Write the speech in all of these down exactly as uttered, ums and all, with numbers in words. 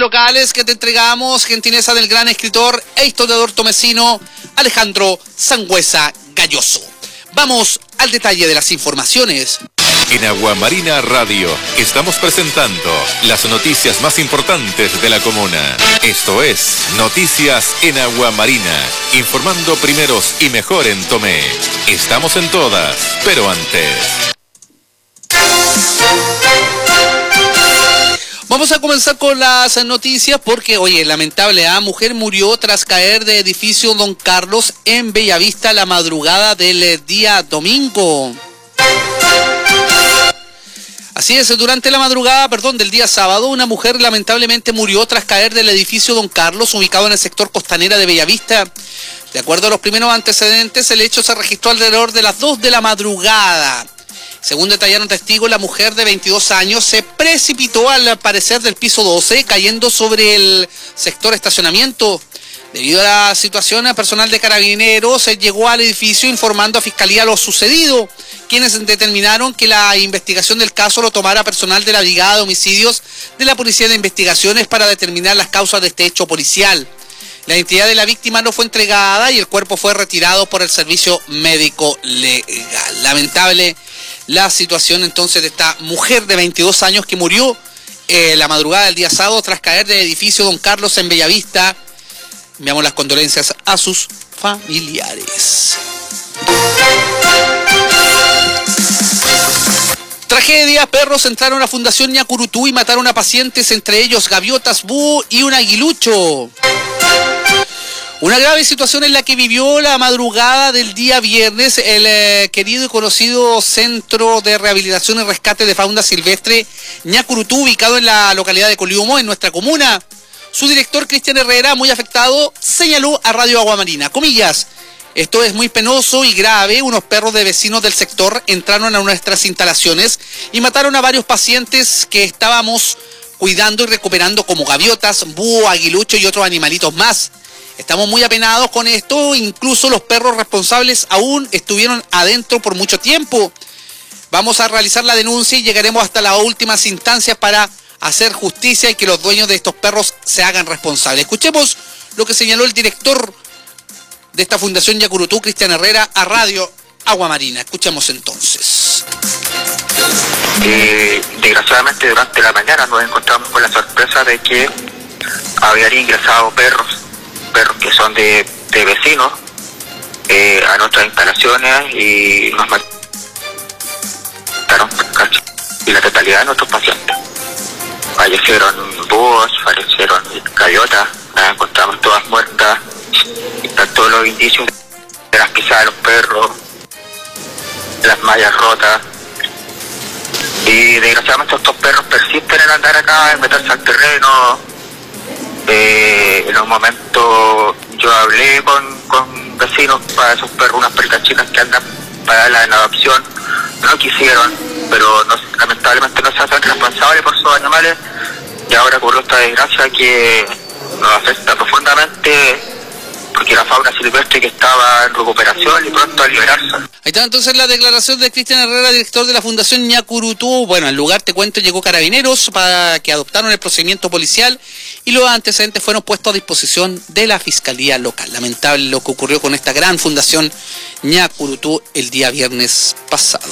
locales que te entregamos, gentileza del gran escritor e historiador tomecino Alejandro Sangüesa Galloso. Vamos al detalle de las informaciones. En Aguamarina Radio estamos presentando las noticias más importantes de la comuna. Esto es Noticias en Aguamarina, informando primeros y mejor en Tomé. Estamos en todas, pero antes. Vamos a comenzar con las noticias porque, oye, lamentable, ¿eh? Mujer murió tras caer de edificio Don Carlos en Bellavista la madrugada del día domingo. Así es, durante la madrugada, perdón, del día sábado, una mujer lamentablemente murió tras caer del edificio Don Carlos, ubicado en el sector Costanera de Bellavista. De acuerdo a los primeros antecedentes, el hecho se registró alrededor de las dos de la madrugada. Según detallaron testigos, la mujer de veintidós años se precipitó al parecer del piso doce, cayendo sobre el sector estacionamiento. Debido a la situación, el personal de Carabineros llegó al edificio informando a Fiscalía lo sucedido, quienes determinaron que la investigación del caso lo tomara personal de la Brigada de Homicidios de la Policía de Investigaciones para determinar las causas de este hecho policial. La identidad de la víctima no fue entregada y el cuerpo fue retirado por el servicio médico legal. Lamentable la situación entonces de esta mujer de veintidós años que murió eh, la madrugada del día sábado tras caer del edificio Don Carlos en Bellavista. Enviamos las condolencias a sus familiares. Tragedia, perros entraron a Fundación Ñacurutú y mataron a pacientes, entre ellos gaviotas, búho y un aguilucho. Una grave situación en la que vivió la madrugada del día viernes el eh, querido y conocido Centro de Rehabilitación y Rescate de Fauna Silvestre Ñacurutú, ubicado en la localidad de Coliumo, en nuestra comuna. Su director, Cristian Herrera, muy afectado, señaló a Radio Aguamarina, comillas, esto es muy penoso y grave, unos perros de vecinos del sector entraron a nuestras instalaciones y mataron a varios pacientes que estábamos cuidando y recuperando como gaviotas, búho, aguilucho y otros animalitos más. Estamos muy apenados con esto, incluso los perros responsables aún estuvieron adentro por mucho tiempo. Vamos a realizar la denuncia y llegaremos hasta las últimas instancias para hacer justicia y que los dueños de estos perros se hagan responsables. Escuchemos lo que señaló el director de esta Fundación Ñacurutú, Cristian Herrera, a Radio Aguamarina. Escuchemos entonces. Eh, desgraciadamente durante la mañana nos encontramos con la sorpresa de que habían ingresado perros, perros que son de, de vecinos, eh, a nuestras instalaciones y nos mataron y la totalidad de nuestros pacientes. Fallecieron búhos, fallecieron gaviotas, las encontramos todas muertas, están todos los indicios de las pisadas de los perros, las mallas rotas, y desgraciadamente estos perros persisten en andar acá, en meterse al terreno. Eh, en un momento yo hablé con, con vecinos para esos perros, unas perritas chicas que andan para darlas en adopción, no quisieron, pero no, lamentablemente no se hacen responsables por sus animales y ahora ocurrió esta desgracia que nos afecta profundamente porque la fauna silvestre que estaba en recuperación y pronto a liberarse. Ahí está entonces la declaración de Cristian Herrera, director de la Fundación Ñacurutú. Bueno, al lugar, te cuento, llegó Carabineros para que adoptaron el procedimiento policial y los antecedentes fueron puestos a disposición de la Fiscalía Local. Lamentable lo que ocurrió con esta gran Fundación Ñacurutú el día viernes pasado.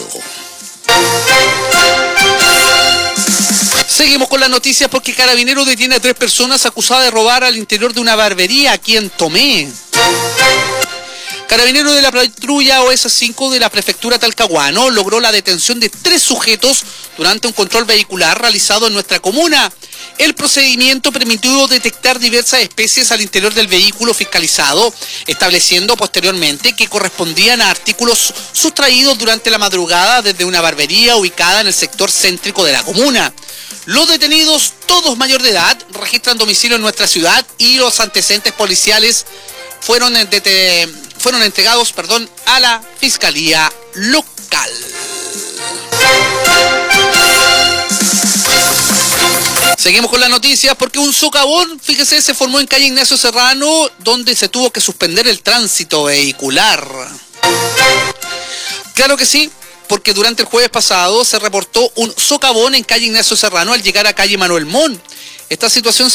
Seguimos con las noticias porque Carabineros detiene a tres personas acusadas de robar al interior de una barbería aquí en Tomé. Carabineros de la patrulla O S cinco de la prefectura Talcahuano logró la detención de tres sujetos durante un control vehicular realizado en nuestra comuna. El procedimiento permitió detectar diversas especies al interior del vehículo fiscalizado, estableciendo posteriormente que correspondían a artículos sustraídos durante la madrugada desde una barbería ubicada en el sector céntrico de la comuna. Los detenidos, todos mayor de edad, registran domicilio en nuestra ciudad y los antecedentes policiales fueron, de, fueron entregados perdón, a la Fiscalía Local. Seguimos con las noticias porque un socavón, fíjese, se formó en calle Ignacio Serrano, donde se tuvo que suspender el tránsito vehicular. Claro que sí, porque durante el jueves pasado se reportó un socavón en calle Ignacio Serrano al llegar a calle Manuel Mon. Esta situación